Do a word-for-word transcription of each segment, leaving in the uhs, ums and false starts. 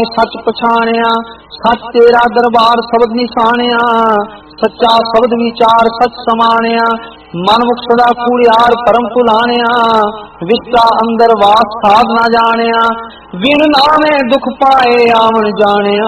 सच पछाणिया, सच तेरा दरबार शब्द निशाणिया, सच्चा शब्द विचार सच समाणिया, मनमुख सदा कूड़ियार परम भुलाणिया, विस्ता अंदर वास साध ना जाणिया, विन नामे दुख पाए आवन जाणिया,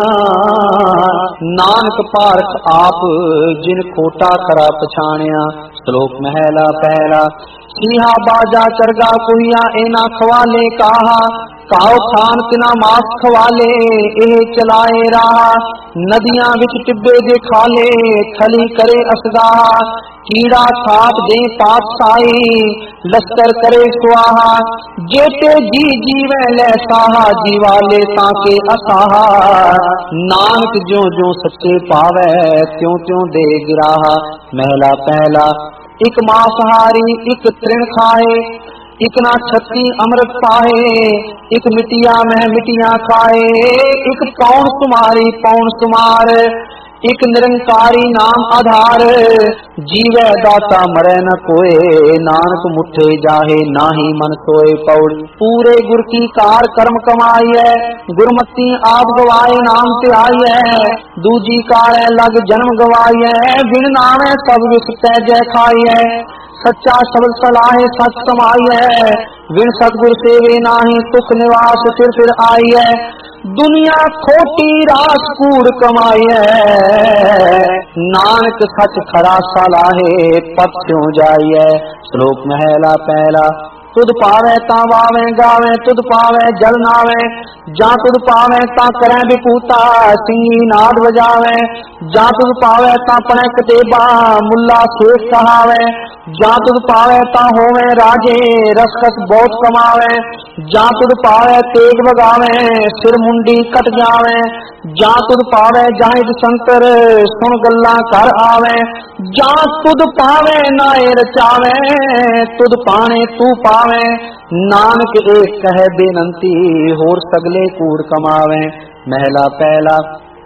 नानक पारख आप जिन खोटा करा पछाणिया। श्लोक महला पहला। सिंहा बाजा चरगा कुहिया एना खवाले कहा, काओ खान तिना मास खवाले एह चलाए रहा, नदियां विच टिब्बे दे खाले थली करे असगाहा, कीड़ा छाप दे पात साई लश्कर करे स्वाहा, जेते जी जीवे ले साहा जीवाले ताके असाहा, नानक ज्यों ज्यों सच्चे पावे त्यों त्यों दे गिराहा। महला पहला। इक मांसहारी इक तृण खाए, इक ना छत्ती अमृत पाए, इक मिटिया में मिटिया खाए, इक पौन सुमारी पौन सुमार, इक निरंकारी नाम आधार, जीवे दाता मरे न कोय, नानक मुठे जाहे नाही मन सोए। पौड़ी। पूरे गुर की कार कर्म कमाई है, गुरमती आप गवाए नाम ते आई है, दूजी कार लग जन्म गवाई है, बिन नामे सब विष तै जय खाई है, सच्चा शब्द सलाहे सच समाई है, विन सतगुर सेवे नाही सुख निवास फिर फिर आई है, दुनिया खोटी रास कूड़ कमाई है, नानक सच खरा सलाहे पथ क्यों जाई है। श्लोक महला पहला। तुद पावे ता वावे गावे, तुद पावे जल नावे, जा तुद पावे ता करे विपूता सिंगी नाद बजावे, जा तुद पावे ता पने कतेबा मुल्ला शेख कहावे, जा तुद पावे ता होवे राजे रसकस बहुत कमावे, जा तुद पावे तेज बगावे सिर मुंडी कट जावे, जा तुद पावे जाहिद शंकर सुन गल्ला कर आवे, जा तुद पावे नाए रचावे तुद पाने तू पावे, नानक एक कहे बेनंती होर सगले कूड़ कमावे। महला पहला।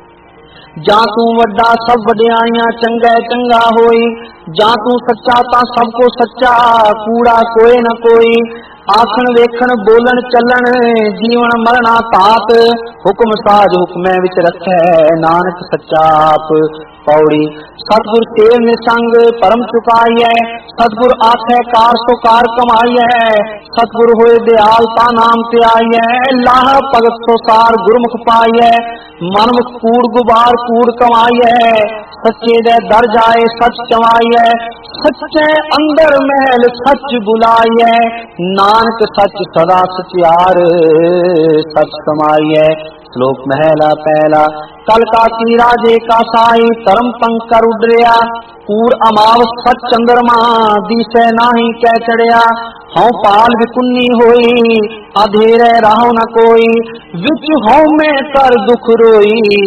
जा तू वड्डा सब वड्याइयां चंगा चंगा होई, जा तू सच्चा ता सबको सच्चा कूड़ा कोई न कोई, आखन वेखन बोलन चलन जीवन मरना तात, हुक्म साज हुक्मै विच रखै नानक सच्चा आप। पौड़ी। सतगुर तेल निसंग परम चुकाई है, सतगुर आखे कार सो कार कमाई है, सतगुर होए दयाल ता नाम ते आई है, लाह भगत सो सार गुरमुख पाई है, मनमुख कूड़ गुबार कूड़ कमाई है, सच्चे दे दर जाए सच चवाई है, सच्चे अंदर महल सच बुलाई है, नानक सच सदा सचियार सच समाई है। श्लोक महला पहला। कल का की राजे का साई धर्म पंकर उडरिया, कूड़ अमाव सच चंद्रमा दिसे नाही कै चढ़िया, हूं पाल विकुन्नी होई अधेरे राहो न कोई, विच हूं में कर दुख रोई,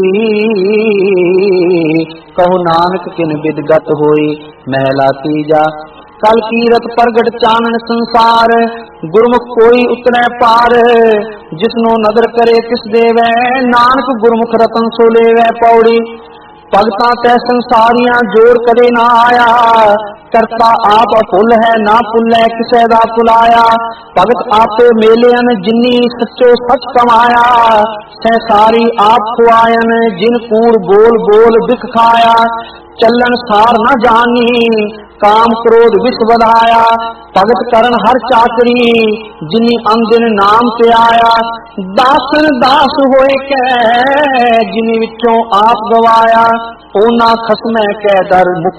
कहो नानक किन विदगत होई। महला तीजा। कल कीरत प्रगट चानन संसार, गुरमुख कोई उतने पार, जिसनो नदर करे किस देवे, नानक गुरमुख रतन सो लेवे। पौड़ी। भगता तै संसारियां जोड़ कदे ना आया, करता आप अफुल है ना पुल्लै किसे दा पुलाया, भगत आपे मेलेन जिन्नी सच्चो सच कमाया, संसारी आप खुआयन जिन कूड़ बोल बोल बिख खाया, चलन सार न जानी काम क्रोध विष बधाया, भगत करन हर चाकरी जिनी अंदिन नाम ते आया, दासन दास होए कै जिनी विचों आप गवाया, ओना खसमै कै दर मुख